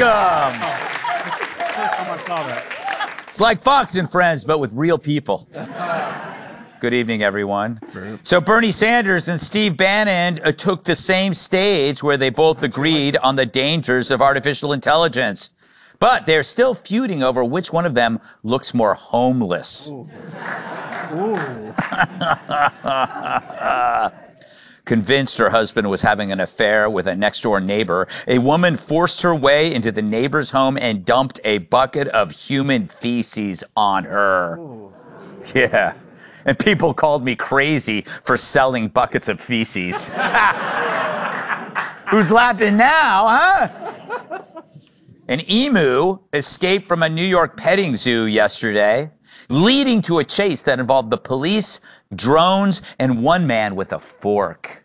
welcome. First time I saw that. It's like Fox and Friends, but with real people. Good evening, everyone. So Bernie Sanders and Steve Bannon took the same stage where they both agreed on the dangers of artificial intelligence. But they're still feuding over which one of them looks more homeless. Ooh. Ooh. Convinced her husband was having an affair with a next-door neighbor, a woman forced her way into the neighbor's home and dumped a bucket of human feces on her. Ooh. Yeah. And people called me crazy for selling buckets of feces. Who's laughing now, huh? An emu escaped from a New York petting zoo yesterday, leading to a chase that involved the police, drones, and one man with a fork.